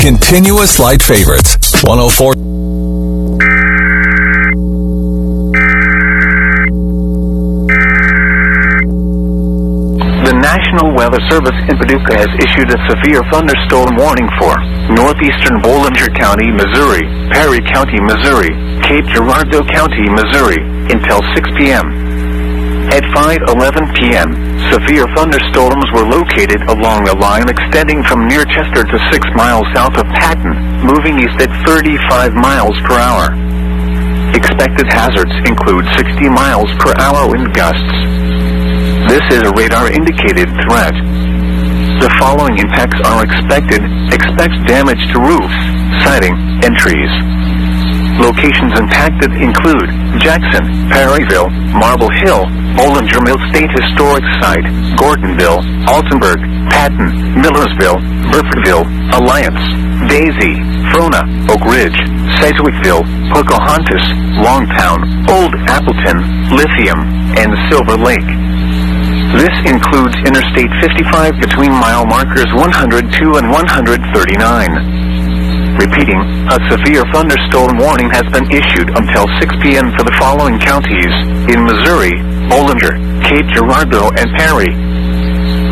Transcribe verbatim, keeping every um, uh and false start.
Continuous Light Favorites. one oh four. The National Weather Service in Paducah has issued a severe thunderstorm warning for northeastern Bollinger County, Missouri, Perry County, Missouri, Cape Girardeau County, Missouri, until six p m At five eleven p m, severe thunderstorms were located along a line extending from near Chester to six miles south of Patton, moving east at thirty-five miles per hour. Expected hazards include sixty miles per hour wind gusts. This is a radar-indicated threat. The following impacts are expected. Expect damage to roofs, siding, and trees. Locations impacted include Jackson, Perryville, Marble Hill, Bollinger Mill State Historic Site, Gordonville, Altenburg, Patton, Millersville, Burfordville, Alliance, Daisy, Frona, Oak Ridge, Sedgwickville, Pocahontas, Longtown, Old Appleton, Lithium, and Silver Lake. This includes Interstate fifty-five between mile markers one hundred two and one hundred thirty-nine. Repeating, a severe thunderstorm warning has been issued until six p m for the following counties in Missouri: Bollinger, Cape Girardeau, and Perry.